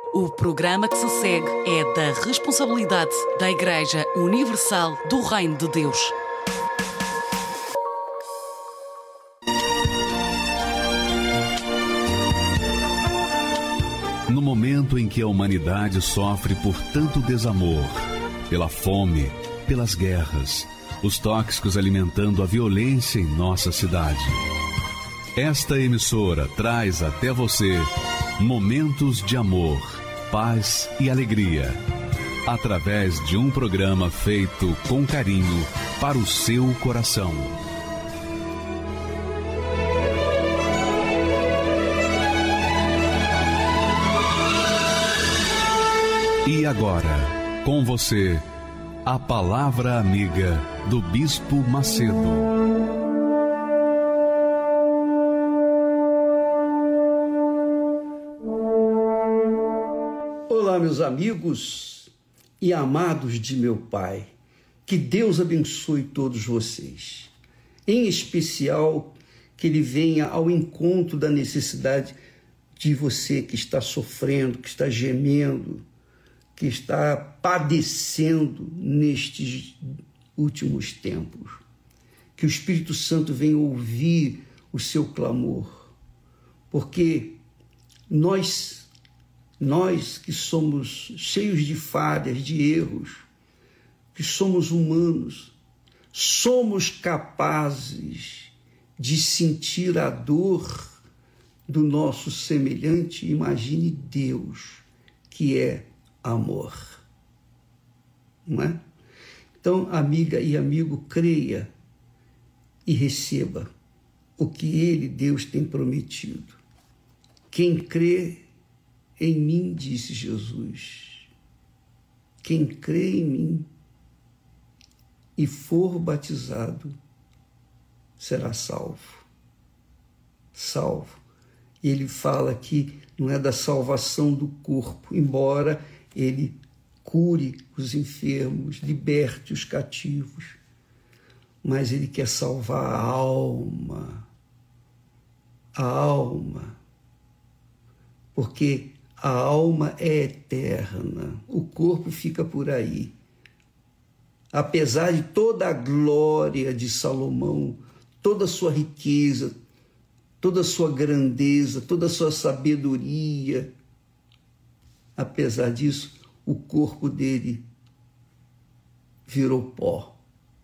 O programa que se segue é da responsabilidade da Igreja Universal do Reino de Deus. No momento em que a humanidade sofre por tanto desamor, pela fome, pelas guerras, os tóxicos alimentando a violência em nossa cidade, esta emissora traz até você momentos de amor, paz e alegria, através de um programa feito com carinho para o seu coração. E agora, com você, a Palavra Amiga do Bispo Macedo. Olá, meus amigos e amados de meu Pai. Que Deus abençoe todos vocês. Em especial, que Ele venha ao encontro da necessidade de você que está sofrendo, que está gemendo, que está padecendo nestes últimos tempos. Que o Espírito Santo venha ouvir o seu clamor, porque nós que somos cheios de falhas, de erros, que somos humanos, somos capazes de sentir a dor do nosso semelhante. Imagine Deus, que é amor, não é? Então, amiga e amigo, creia e receba o que Ele, Deus, tem prometido. Quem crê em mim, disse Jesus, quem crê em mim e for batizado será salvo. Salvo. Ele fala aqui, não é da salvação do corpo, embora Ele cure os enfermos, liberte os cativos, mas Ele quer salvar a alma, porque a alma é eterna, o corpo fica por aí. Apesar de toda a glória de Salomão, toda a sua riqueza, toda a sua grandeza, toda a sua sabedoria, apesar disso, o corpo dele virou pó.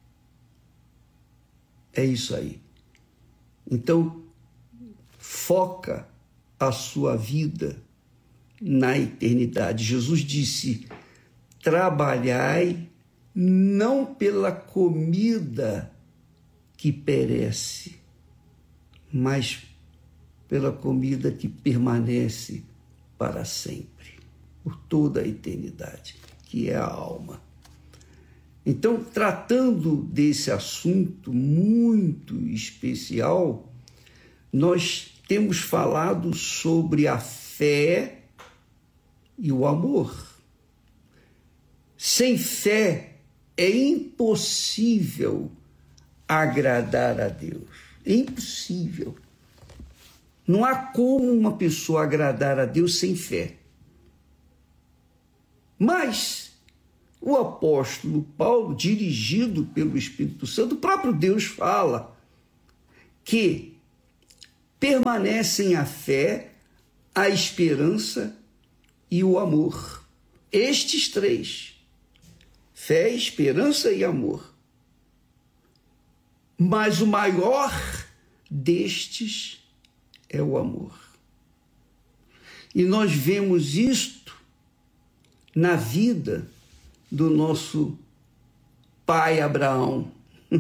É isso aí. Então, foca a sua vida na eternidade. Jesus disse: trabalhai não pela comida que perece, mas pela comida que permanece para sempre, por toda a eternidade, que é a alma. Então, tratando desse assunto muito especial, nós temos falado sobre a fé e o amor. Sem fé é impossível agradar a Deus. É impossível. Não há como uma pessoa agradar a Deus sem fé. Mas o apóstolo Paulo, dirigido pelo Espírito Santo, o próprio Deus fala que permanecem a fé, a esperança e o amor. Estes três: fé, esperança e amor. Mas o maior destes é o amor. E nós vemos isto na vida do nosso pai Abraão.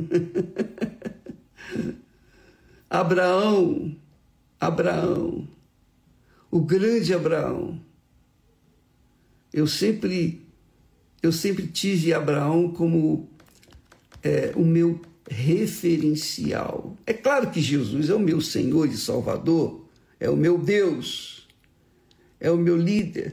Abraão, o grande Abraão. Eu sempre tive Abraão como o meu referencial. É claro que Jesus é o meu Senhor e Salvador, é o meu Deus, é o meu líder,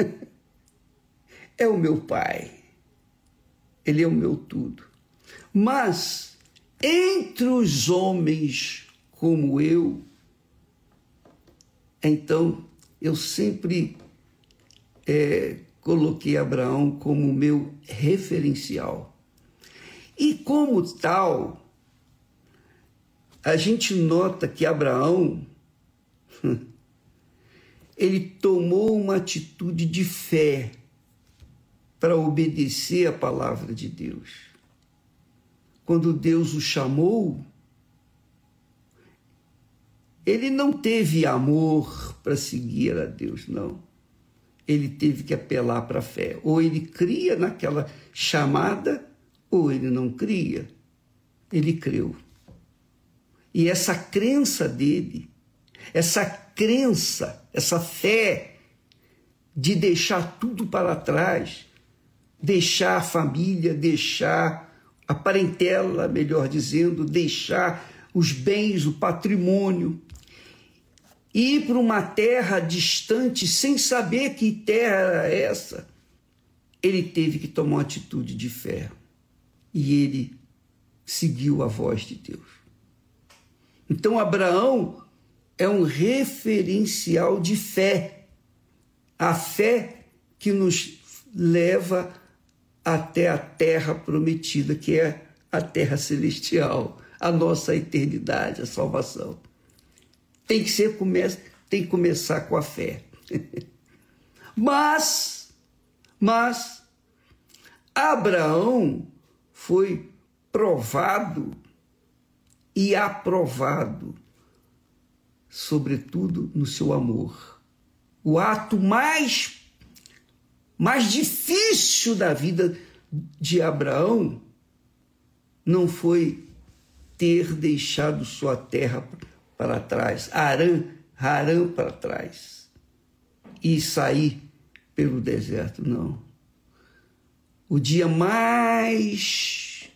é o meu Pai, Ele é o meu tudo. Mas entre os homens como eu, então eu sempre coloquei Abraão como meu referencial. E como tal, a gente nota que Abraão, ele tomou uma atitude de fé para obedecer a palavra de Deus. Quando Deus o chamou, ele não teve amor para seguir a Deus, não. Ele teve que apelar para a fé. Ou ele cria naquela chamada, ou ele não cria. Ele creu. E essa crença dele, essa fé de deixar tudo para trás, deixar a família, deixar a parentela, melhor dizendo, deixar os bens, o patrimônio, ir para uma terra distante sem saber que terra era essa, ele teve que tomar uma atitude de fé. E ele seguiu a voz de Deus. Então, Abraão é um referencial de fé. A fé que nos leva até a terra prometida, que é a terra celestial, a nossa eternidade, a salvação. Tem que começar com a fé. Mas Abraão foi provado e aprovado, sobretudo no seu amor. O ato mais difícil da vida de Abraão não foi ter deixado sua terra para trás, Harã para trás, e sair pelo deserto, não. O dia mais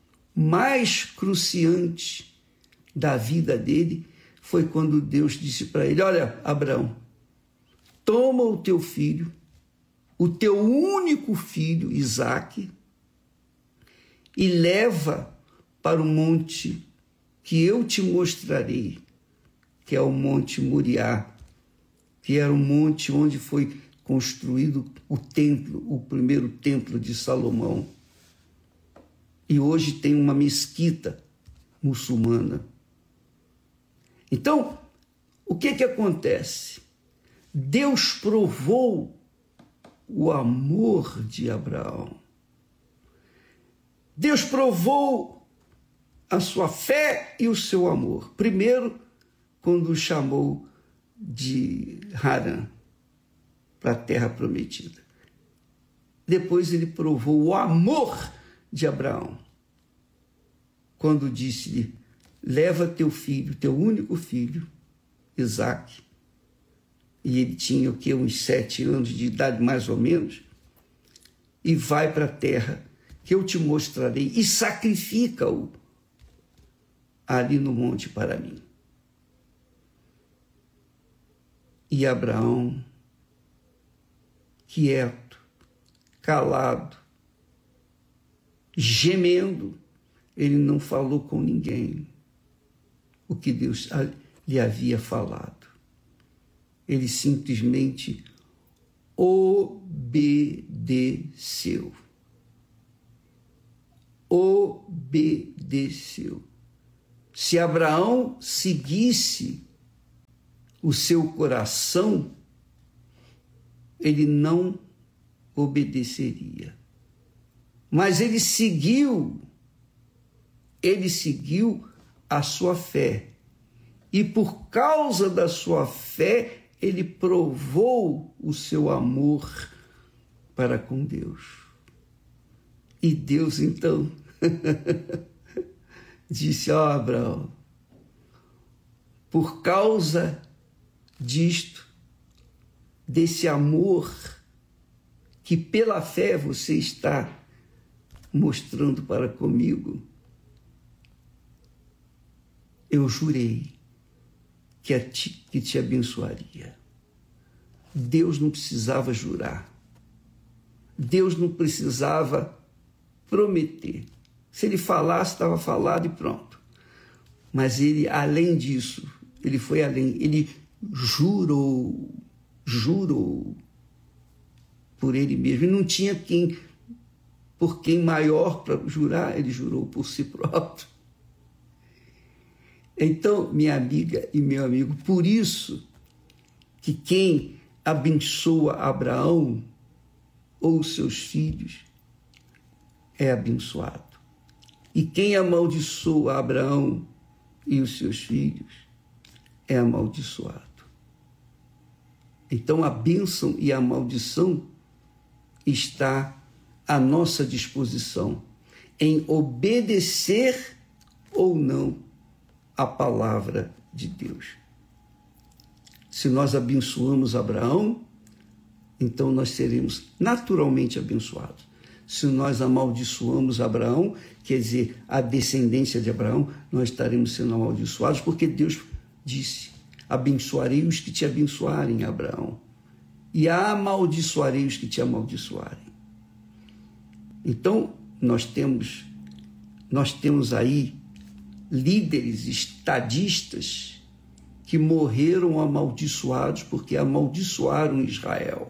cruciante da vida dele foi quando Deus disse para ele: olha, Abraão, toma o teu filho, o teu único filho, Isaque, e leva para o monte que eu te mostrarei, que é o Monte Moriá, que era o monte onde foi construído o templo, o primeiro templo de Salomão. E hoje tem uma mesquita muçulmana. Então, o que acontece? Deus provou o amor de Abraão. Deus provou a sua fé e o seu amor. Primeiro, quando o chamou de Harã, para a terra prometida. Depois ele provou o amor de Abraão, quando disse-lhe: leva teu filho, teu único filho, Isaque, e ele tinha o quê? Uns 7 anos de idade, mais ou menos, e vai para a terra que eu te mostrarei, e sacrifica-o ali no monte para mim. E Abraão, quieto, calado, gemendo, ele não falou com ninguém o que Deus lhe havia falado. Ele simplesmente obedeceu. Obedeceu. Se Abraão seguisse o seu coração, ele não obedeceria. Mas ele seguiu a sua fé. E por causa da sua fé, ele provou o seu amor para com Deus. E Deus, então, disse: ó, Abraão, por causa disto, desse amor que pela fé você está mostrando para comigo, eu jurei que te abençoaria. Deus não precisava jurar. Deus não precisava prometer. Se ele falasse, estava falado e pronto. Mas ele, além disso, ele foi além. Ele jurou. por ele mesmo. E não tinha por quem maior para jurar, ele jurou por si próprio. Então, minha amiga e meu amigo, por isso que quem abençoa Abraão ou seus filhos é abençoado. E quem amaldiçoa Abraão e os seus filhos é amaldiçoado. Então, a bênção e a maldição está à nossa disposição em obedecer ou não a palavra de Deus. Se nós abençoamos Abraão, então nós seremos naturalmente abençoados. Se nós amaldiçoamos Abraão, quer dizer, a descendência de Abraão, nós estaremos sendo amaldiçoados, porque Deus disse: abençoarei os que te abençoarem, Abraão, e amaldiçoarei os que te amaldiçoarem. Então, nós temos aí líderes estadistas que morreram amaldiçoados porque amaldiçoaram Israel.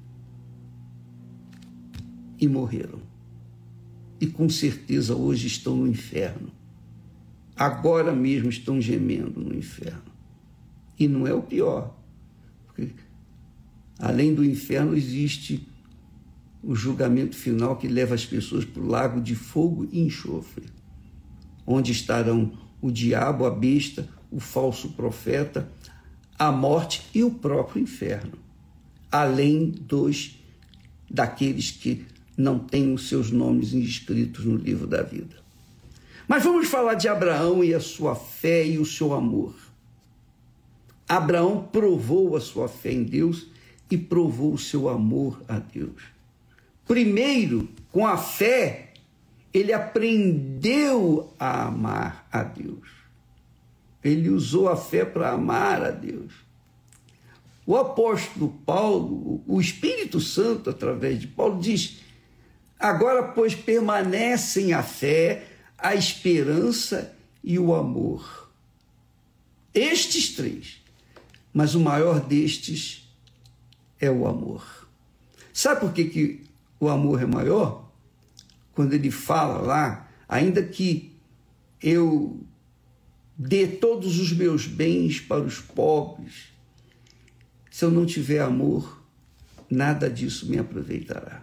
E morreram. E com certeza hoje estão no inferno. Agora mesmo estão gemendo no inferno. E não é o pior. Porque além do inferno existe o julgamento final que leva as pessoas para o lago de fogo e enxofre, onde estarão o diabo, a besta, o falso profeta, a morte e o próprio inferno, além daqueles que não têm os seus nomes inscritos no livro da vida. Mas vamos falar de Abraão e a sua fé e o seu amor. Abraão provou a sua fé em Deus e provou o seu amor a Deus. Primeiro, com a fé, ele aprendeu a amar a Deus. Ele usou a fé para amar a Deus. O apóstolo Paulo, o Espírito Santo, através de Paulo, diz: agora, pois, permanecem a fé, a esperança e o amor. Estes três. Mas o maior destes é o amor. Sabe por que o amor é maior? Quando ele fala lá: ainda que eu dê todos os meus bens para os pobres, se eu não tiver amor, nada disso me aproveitará.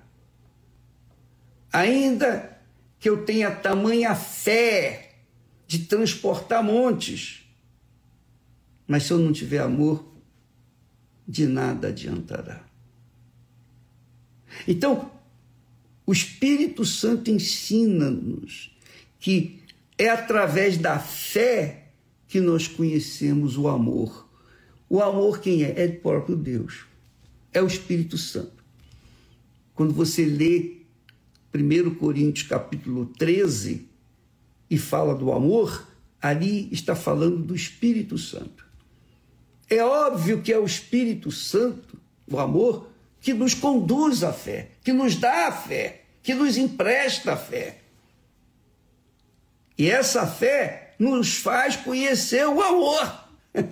Ainda que eu tenha tamanha fé de transportar montes, mas se eu não tiver amor, de nada adiantará. Então, o Espírito Santo ensina-nos que é através da fé que nós conhecemos o amor. O amor quem é? É o próprio Deus. É o Espírito Santo. Quando você lê 1 Coríntios capítulo 13 e fala do amor, ali está falando do Espírito Santo. É óbvio que é o Espírito Santo, o amor, que nos conduz à fé, que nos dá a fé, que nos empresta a fé. E essa fé nos faz conhecer o amor.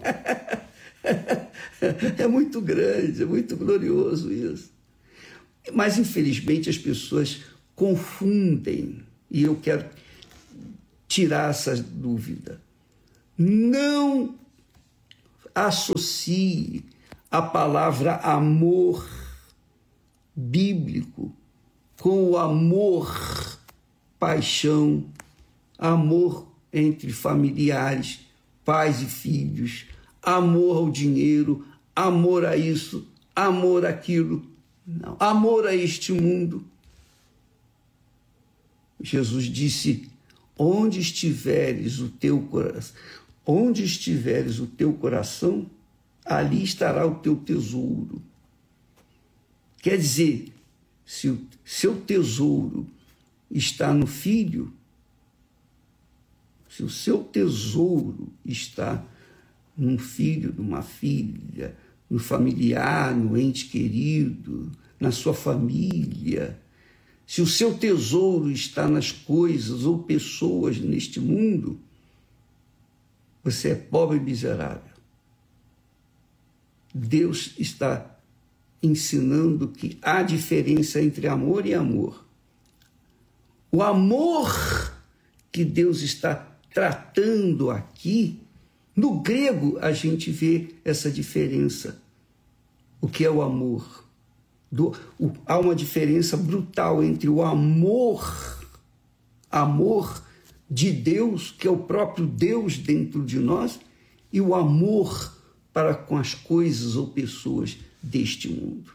É muito grande, é muito glorioso isso. Mas, infelizmente, as pessoas confundem, e eu quero tirar essa dúvida. Não associe a palavra amor bíblico com o amor, paixão, amor entre familiares, pais e filhos, amor ao dinheiro, amor a isso, amor àquilo. Não, amor a este mundo. Jesus disse: onde estiveres o teu coração, ali estará o teu tesouro. Quer dizer, se o seu tesouro está no filho, se o seu tesouro está num filho, numa filha, no familiar, no ente querido, na sua família, se o seu tesouro está nas coisas ou pessoas neste mundo, você é pobre e miserável. Deus está ensinando que há diferença entre amor e amor. O amor que Deus está tratando aqui, no grego a gente vê essa diferença. O que é o amor? Há uma diferença brutal entre o amor de Deus, que é o próprio Deus dentro de nós, e o amor para com as coisas ou pessoas deste mundo.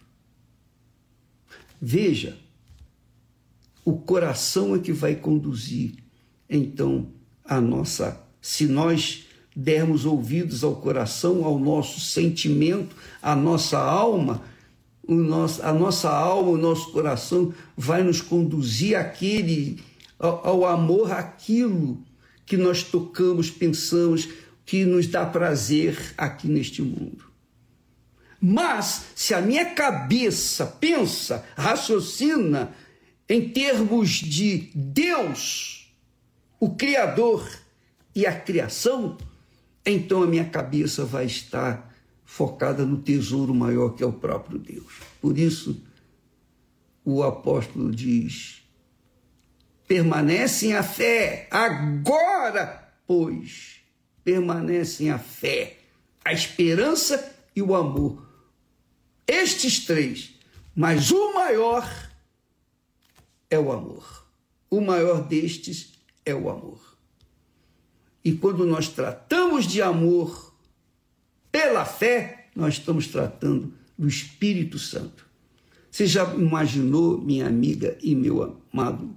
Veja, o coração é que vai conduzir, então, se nós dermos ouvidos ao coração, ao nosso sentimento, à nossa alma, a nossa alma, o nosso coração vai nos conduzir ao amor, àquilo que nós tocamos, pensamos, que nos dá prazer aqui neste mundo. Mas, se a minha cabeça pensa, raciocina em termos de Deus, o Criador e a criação, então a minha cabeça vai estar focada no tesouro maior que é o próprio Deus. Por isso, o apóstolo diz: permanecem a fé, agora, pois, permanecem a fé, a esperança e o amor. Estes três, mas o maior é o amor. O maior destes é o amor. E quando nós tratamos de amor pela fé, nós estamos tratando do Espírito Santo. Você já imaginou, minha amiga e meu amado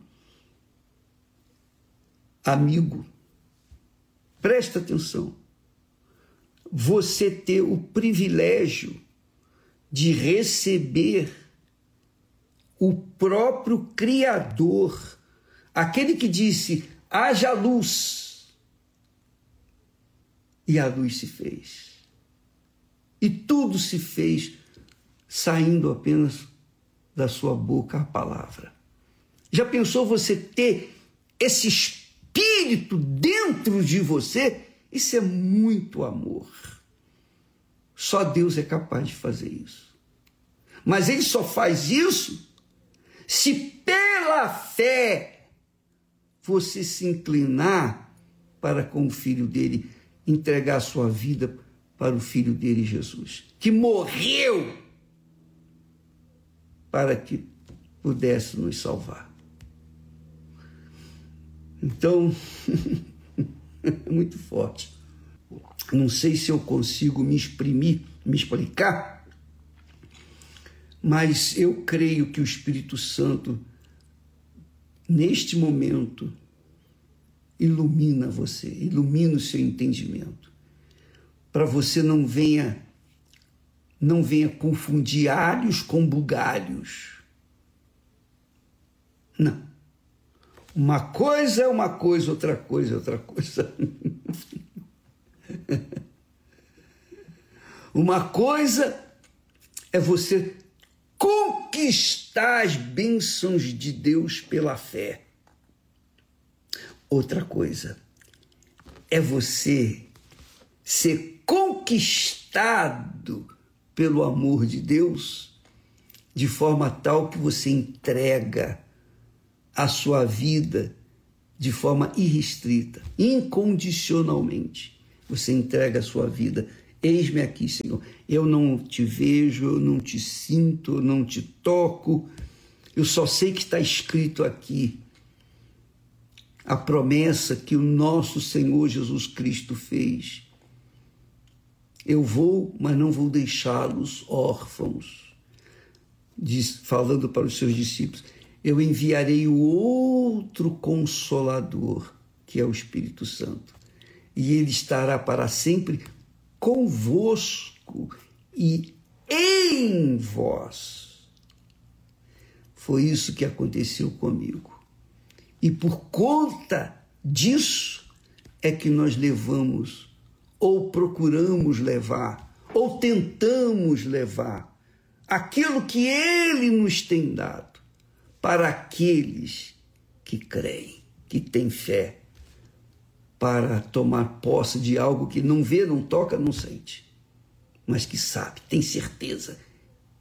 amigo, presta atenção, você ter o privilégio de receber o próprio Criador, aquele que disse: haja luz, e a luz se fez. E tudo se fez saindo apenas da sua boca a palavra. Já pensou você ter esse Espírito dentro de você? Isso é muito amor. Só Deus é capaz de fazer isso. Mas Ele só faz isso se pela fé você se inclinar para com o Filho dele, entregar a sua vida para o Filho dele, Jesus, que morreu para que pudesse nos salvar. Então, é muito forte. Não sei se eu consigo me exprimir, me explicar, mas eu creio que o Espírito Santo, neste momento, ilumina você, ilumina o seu entendimento, para você não venha confundir alhos com bugalhos. Não. Uma coisa é uma coisa, outra coisa é outra coisa. Uma coisa é você conquistar as bênçãos de Deus pela fé. Outra coisa é você ser conquistado pelo amor de Deus de forma tal que você entrega a sua vida de forma irrestrita, incondicionalmente. Você entrega a sua vida. Eis-me aqui, Senhor. Eu não te vejo, eu não te sinto, eu não te toco. Eu só sei que está escrito aqui a promessa que o nosso Senhor Jesus Cristo fez. Eu vou, mas não vou deixá-los órfãos. Falando para os seus discípulos, eu enviarei o outro Consolador, que é o Espírito Santo, e ele estará para sempre convosco e em vós. Foi isso que aconteceu comigo. E por conta disso é que nós levamos, ou procuramos levar, ou tentamos levar aquilo que Ele nos tem dado para aqueles que creem, que têm fé, para tomar posse de algo que não vê, não toca, não sente, mas que sabe, tem certeza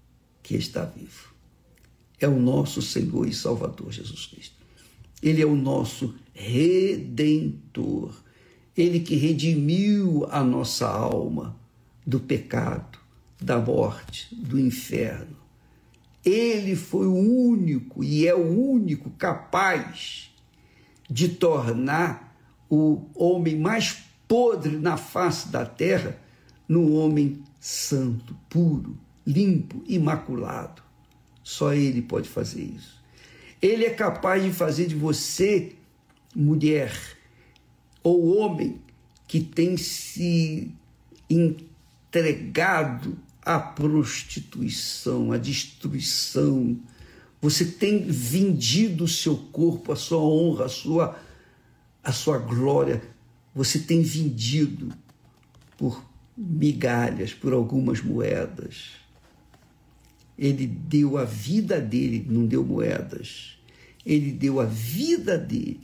que está vivo. É o nosso Senhor e Salvador Jesus Cristo. Ele é o nosso Redentor. Ele que redimiu a nossa alma do pecado, da morte, do inferno. Ele foi o único e é o único capaz de tornar o homem mais podre na face da terra num homem santo, puro, limpo, imaculado. Só ele pode fazer isso. Ele é capaz de fazer de você, mulher ou homem, que tem se entregado à prostituição, à destruição. Você tem vendido o seu corpo, a sua honra, a sua glória. Você tem vendido por migalhas, por algumas moedas. Ele deu a vida dele, não deu moedas. Ele deu a vida dele.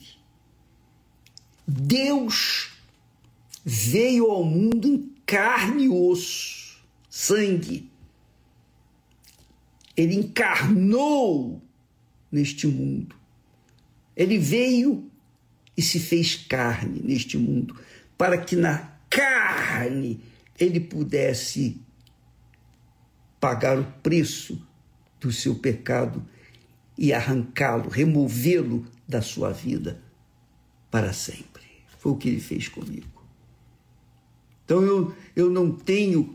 Deus veio ao mundo em carne e osso, sangue. Ele encarnou neste mundo. Ele veio e se fez carne neste mundo, para que na carne ele pudesse pagar o preço do seu pecado e arrancá-lo, removê-lo da sua vida para sempre. Foi o que ele fez comigo. Então eu não tenho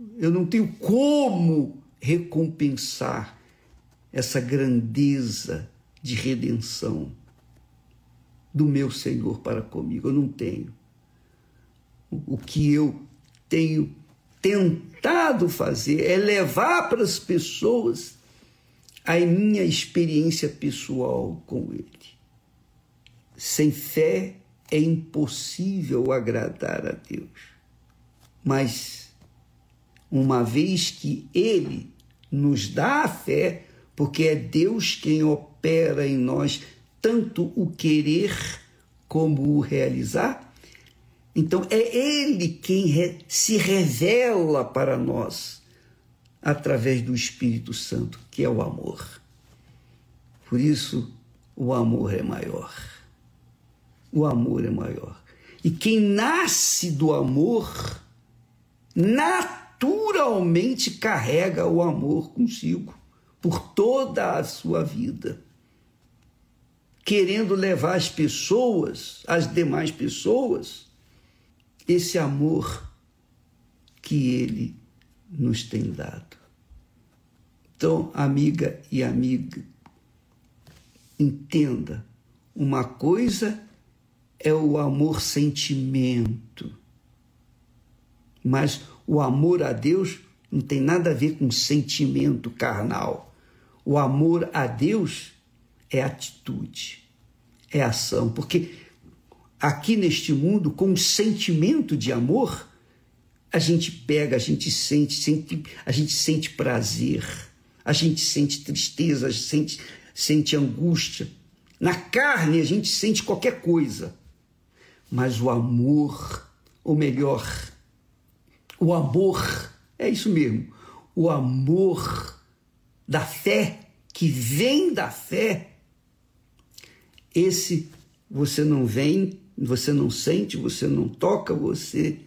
como recompensar essa grandeza de redenção do meu Senhor para comigo. Eu não tenho. O que eu tenho tentado fazer é levar para as pessoas a minha experiência pessoal com Ele. Sem fé é impossível agradar a Deus. Mas, uma vez que Ele nos dá a fé, porque é Deus quem opera em nós tanto o querer como o realizar, então é Ele quem se revela para nós através do Espírito Santo, que é o amor. Por isso, o amor é maior. O amor é maior. E quem nasce do amor, naturalmente carrega o amor consigo, por toda a sua vida, querendo levar as pessoas, as demais pessoas, esse amor que Ele nos tem dado. Então, amiga e amigo, entenda, uma coisa é o amor-sentimento, mas o amor a Deus não tem nada a ver com sentimento carnal. O amor a Deus é atitude, é ação, porque aqui neste mundo, com o sentimento de amor, a gente pega, a gente sente prazer, a gente sente tristeza, a gente sente angústia. Na carne a gente sente qualquer coisa, mas o amor, ou melhor, o amor, é isso mesmo, o amor da fé, que vem da fé, esse você não vem, você não sente, você não toca, você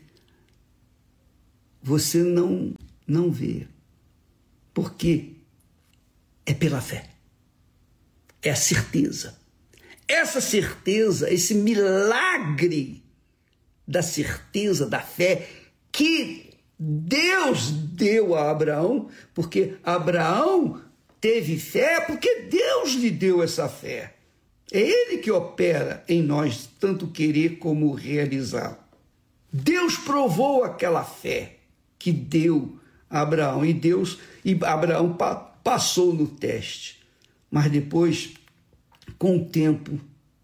não vê. Porque é pela fé. É a certeza. Essa certeza, esse milagre da certeza, da fé, que Deus deu a Abraão, porque Abraão teve fé porque Deus lhe deu essa fé. É Ele que opera em nós, tanto querer como realizar. Deus provou aquela fé que deu a Abraão, e Abraão passou no teste. Mas depois, com o tempo,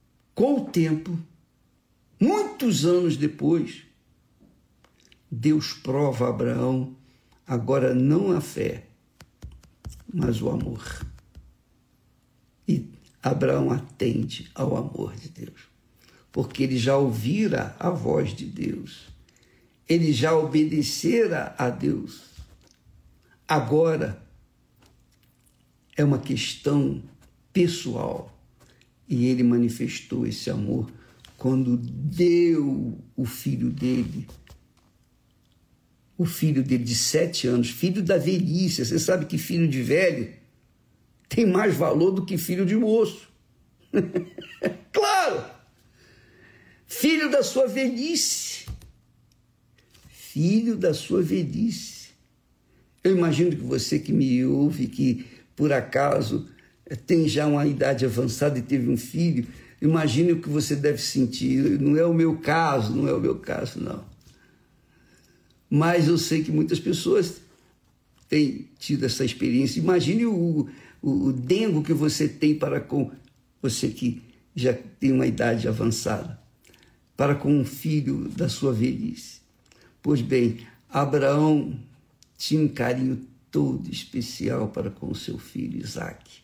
muitos anos depois, Deus prova a Abraão, agora não a fé, mas o amor. E Abraão atende ao amor de Deus, porque ele já ouvira a voz de Deus, ele já obedecera a Deus. Agora, é uma questão pessoal. E ele manifestou esse amor quando deu o filho dele de 7 anos, filho da velhice. Você sabe que filho de velho tem mais valor do que filho de moço. Claro! Filho da sua velhice. Filho da sua velhice. Eu imagino que você que me ouve, que por acaso tem já uma idade avançada e teve um filho, imagine o que você deve sentir. Não é o meu caso, não. Mas eu sei que muitas pessoas têm tido essa experiência. Imagine o dengo que você tem para com você que já tem uma idade avançada, para com um filho da sua velhice. Pois bem, Abraão tinha um carinho todo especial para com o seu filho Isaque.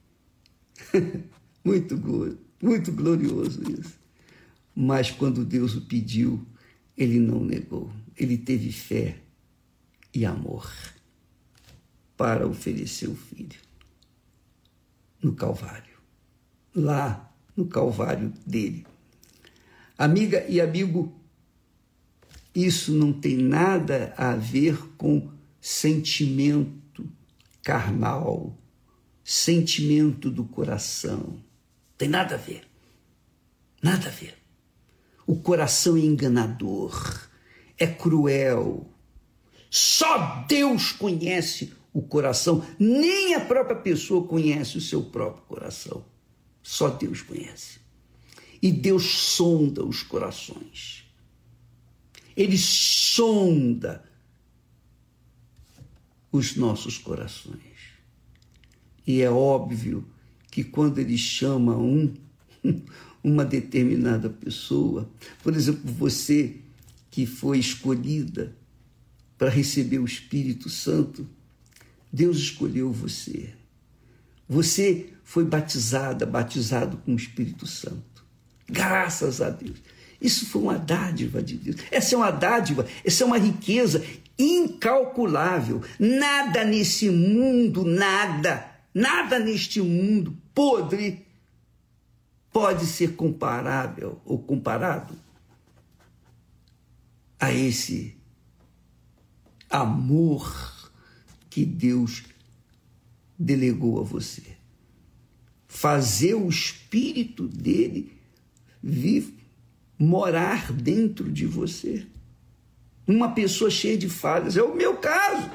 Muito glorioso isso. Mas quando Deus o pediu, ele não negou. Ele teve fé e amor para oferecer o filho no Calvário. Lá no Calvário dele. Amiga e amigo, isso não tem nada a ver com sentimento carnal, sentimento do coração. Tem nada a ver. Nada a ver. O coração é enganador, é cruel. Só Deus conhece o coração, nem a própria pessoa conhece o seu próprio coração. Só Deus conhece. E Deus sonda os corações. Ele sonda os nossos corações. E é óbvio que quando ele chama uma determinada pessoa, por exemplo, você que foi escolhida para receber o Espírito Santo, Deus escolheu você. Você foi batizado com o Espírito Santo. Graças a Deus. Isso foi uma dádiva de Deus. Essa é uma dádiva, essa é uma riqueza incalculável. Nada nesse mundo, nada neste mundo podre pode ser comparável ou comparado a esse amor que Deus delegou a você. Fazer o Espírito dele morar dentro de você. Uma pessoa cheia de falhas. É o meu caso.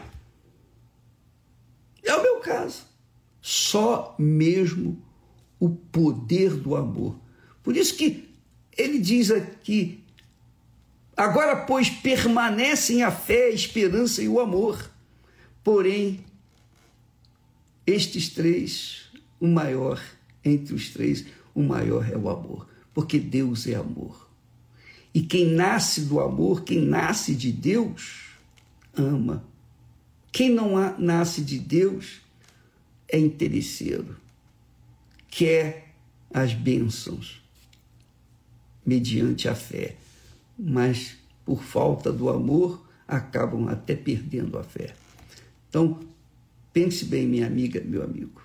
Só mesmo o poder do amor. Por isso que ele diz aqui: agora, pois, permanecem a fé, a esperança e o amor. Porém, estes três, entre os três, o maior é o amor. Porque Deus é amor. E quem nasce do amor, quem nasce de Deus, ama. Quem não nasce de Deus é interesseiro. Quer as bênçãos mediante a fé. Mas, por falta do amor, acabam até perdendo a fé. Então, pense bem, minha amiga, meu amigo.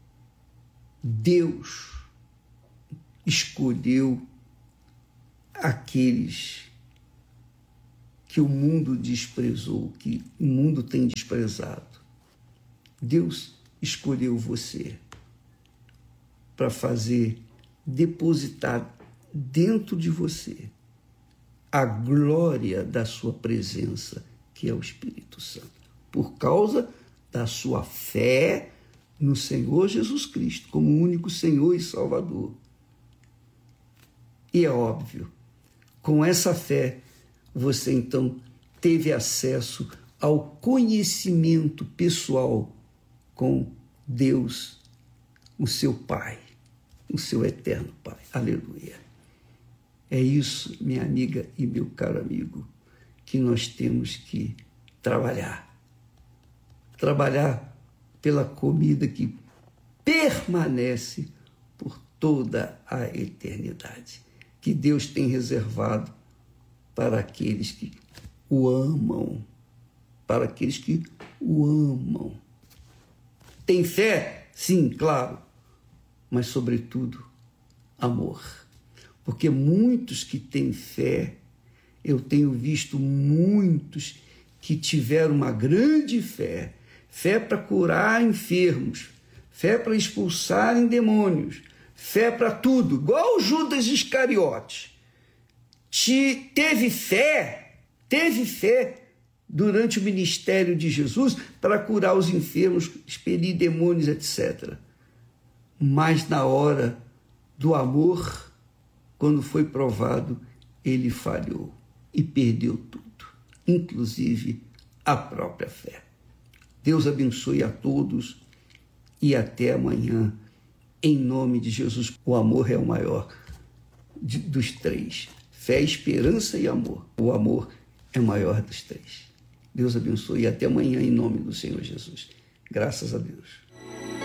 Deus escolheu aqueles que o mundo desprezou, que o mundo tem desprezado. Deus escolheu você para depositar dentro de você a glória da sua presença, que é o Espírito Santo, por causa da sua fé no Senhor Jesus Cristo, como o único Senhor e Salvador. E é óbvio, com essa fé, você então teve acesso ao conhecimento pessoal com Deus, o seu Pai, o seu eterno Pai. Aleluia. É isso, minha amiga e meu caro amigo, que nós temos que trabalhar. Trabalhar pela comida que permanece por toda a eternidade, que Deus tem reservado para aqueles que o amam, Tem fé? sim, claro, mas sobretudo amor. Porque muitos que têm fé, eu tenho visto muitos que tiveram uma grande fé, fé para curar enfermos, fé para expulsarem demônios, fé para tudo, igual o Judas Iscariotes. Teve fé durante o ministério de Jesus para curar os enfermos, expelir demônios, etc. Mas na hora do amor, quando foi provado, ele falhou e perdeu tudo, inclusive a própria fé. Deus abençoe a todos e até amanhã, em nome de Jesus. O amor é o maior dos três. Fé, esperança e amor. O amor é o maior dos três. Deus abençoe e até amanhã, em nome do Senhor Jesus. Graças a Deus.